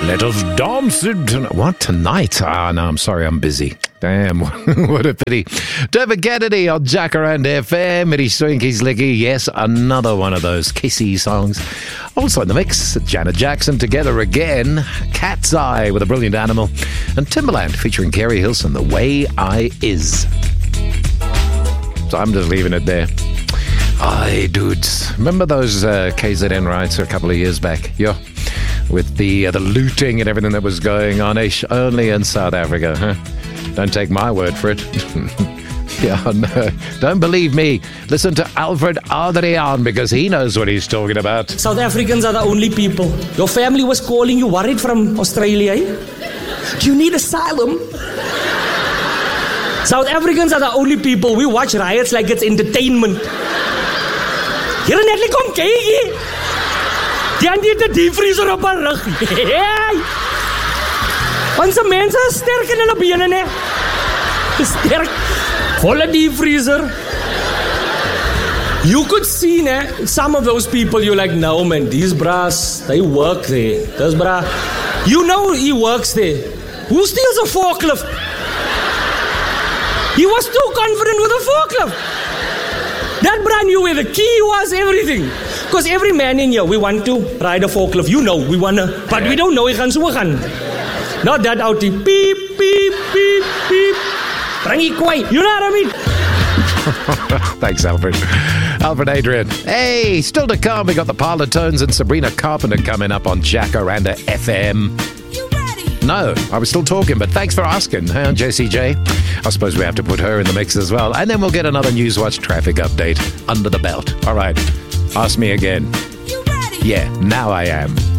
Let us dance it. What, tonight? No, I'm sorry, I'm busy. Damn, what a pity. David Kennedy on Jacaranda FM. Mitty Swinky's Licky. Yes, another one of those kissy songs. Also in the mix, Janet Jackson, Together Again, Cat's Eye with A Brilliant Animal, and Timbaland featuring Kerry Hilson, The Way I Is. So I'm just leaving it there. Aye, dudes. Remember those KZN riots a couple of years back? Yeah. With the looting and everything that was going on, only in South Africa, huh? Don't take my word for it. Yeah, no, don't believe me. Listen to Alfred Adrian because he knows what he's talking about. South Africans are the only people. Your family was calling you worried from Australia, eh? Do you need asylum? South Africans are the only people. We watch riots like it's entertainment. Hier net like kom kykie. Die het 'n diepvriezer op haar rug. Onze mense is sterk in hulle bene, ne? Sterk. Volle diepvriezer. You could see, ne? Some of those people, you're like, no, man, these bras, they work there. Those bra. You know he works there. Who steals a forklift? He was too confident with a forklift. That bra knew where the key was, everything. Because every man in here, we want to ride a forklift. You know, we want to. But we don't know, we gaan so gaan. Not that out the beep, beep, beep, beep. Bring it quiet. You know what I mean? Thanks, Alfred. Alfred Adrian. Hey, still to come, we got the Parlor Tones and Sabrina Carpenter coming up on Jacaranda FM. You ready? No, I was still talking, but thanks for asking, huh, JCJ? I suppose we have to put her in the mix as well. And then we'll get another Newswatch traffic update under the belt. All right, ask me again. You ready? Yeah, now I am.